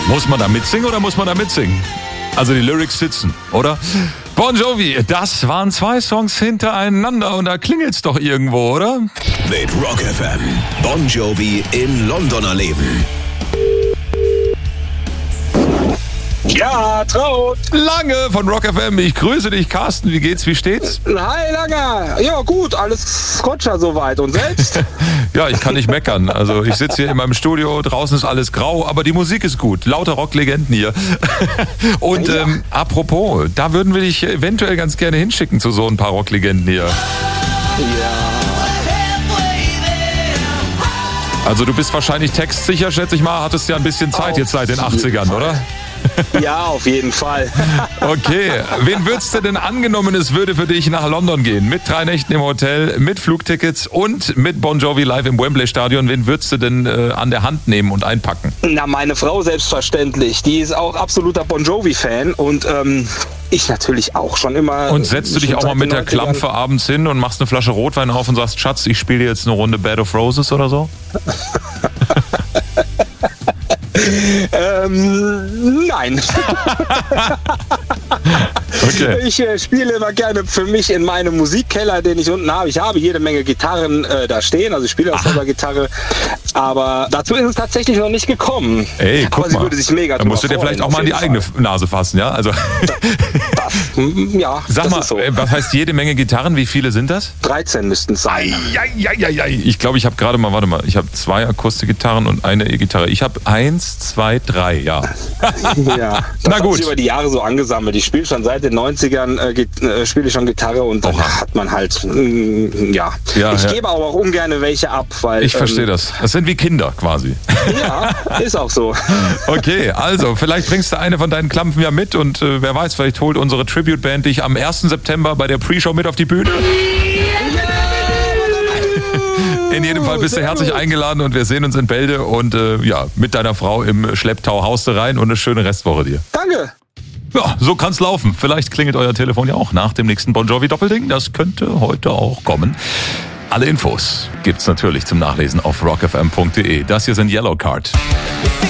Muss man da mitsingen oder muss man da mitsingen? Also die Lyrics sitzen, oder? Bon Jovi, das waren 2 Songs hintereinander und da klingelt's doch irgendwo, oder? Mit Rock FM. Bon Jovi in London erleben. Ja, Traut. Lange von Rock FM, ich grüße dich, Carsten. Wie geht's, wie steht's? Hi, Langer. Ja, gut, alles Scotcher soweit. Und selbst? Ja, ich kann nicht meckern. Also ich sitze hier in meinem Studio, draußen ist alles grau, aber die Musik ist gut. Lauter Rocklegenden hier. Und Ja. Apropos, da würden wir dich eventuell ganz gerne hinschicken zu so ein paar Rocklegenden hier. Ja. Also du bist wahrscheinlich textsicher, schätze ich mal, hattest ja ein bisschen Zeit jetzt seit den 80ern, oder? Ja, auf jeden Fall. Okay, wen würdest du denn angenommen, es würde für dich nach London gehen? Mit 3 Nächten im Hotel, mit Flugtickets und mit Bon Jovi live im Wembley Stadion. Wen würdest du denn an der Hand nehmen und einpacken? Na, meine Frau selbstverständlich. Die ist auch absoluter Bon Jovi-Fan und ich natürlich auch schon immer. Und setzt du dich schon auch mal seit mit der den 90ern. Klampfe abends hin und machst eine Flasche Rotwein auf und sagst, Schatz, ich spiele dir jetzt eine Runde Bed of Roses oder so? Nein. Okay. Ich spiele immer gerne für mich in meinem Musikkeller, den ich unten habe. Ich habe jede Menge Gitarren da stehen, also ich spiele auch selber Gitarre. Aber dazu ist es tatsächlich noch nicht gekommen. Ey, guck aber sie mal. würde sich mega Da musst du dir drüber vielleicht auch freuen, mal an die auf eigene jeden Nase fassen, ja? Also Ja, sag das mal, ist so. was heißt jede Menge Gitarren? Wie viele sind das? 13 müssten es sein. Ich glaube, ich habe gerade mal, warte mal, ich habe 2 Akustikgitarren und eine E-Gitarre. Ich habe 1, 2, 3, ja. Ja, das Na hat gut. sich über die Jahre so angesammelt. Ich spiele schon seit den 90ern, spiele ich schon Gitarre und dann Oha. hat man halt, Ja, ich ja. gebe aber auch ungern welche ab, weil... Ich verstehe das. Das sind wie Kinder quasi. Ja, ist auch so. Okay, also vielleicht bringst du eine von deinen Klampfen ja mit und wer weiß, vielleicht holt unsere Tribute-Band dich am 1. September bei der Pre-Show mit auf die Bühne. In jedem Fall bist du herzlich eingeladen und wir sehen uns in Bälde und ja, mit deiner Frau im Schlepptau haust du rein und eine schöne Restwoche dir. Danke. Ja, so kann's laufen. Vielleicht klingelt euer Telefon ja auch nach dem nächsten Bon Jovi Doppelding. Das könnte heute auch kommen. Alle Infos gibt's natürlich zum Nachlesen auf rockfm.de. Das hier sind Yellowcard.